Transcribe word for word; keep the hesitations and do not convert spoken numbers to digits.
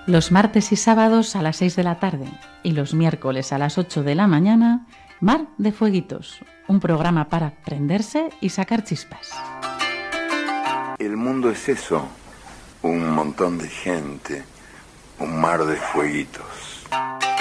Los martes y sábados a las seis de la tarde y los miércoles a las ocho de la mañana, Mar de Fueguitos, un programa para prenderse y sacar chispas. El mundo es eso, un montón de gente, un mar de fueguitos.